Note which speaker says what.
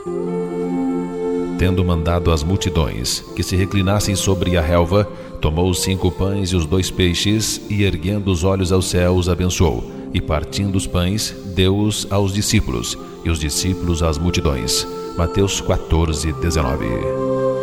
Speaker 1: Tendo mandado as multidões que se reclinassem sobre a relva, tomou os 5 pães e os 2 peixes, e erguendo os olhos aos céus, abençoou, e partindo os pães, deu-os aos discípulos, e os discípulos às multidões. Mateus 14:19.